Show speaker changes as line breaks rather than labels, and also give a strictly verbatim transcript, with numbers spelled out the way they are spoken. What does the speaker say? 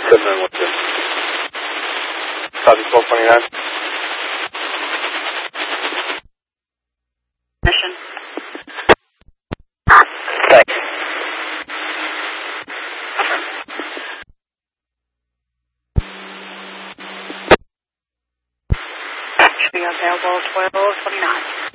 seven nine one two. Copy twelve twenty-nine.
Mission.
Thanks.
Should be available twelve twenty-nine.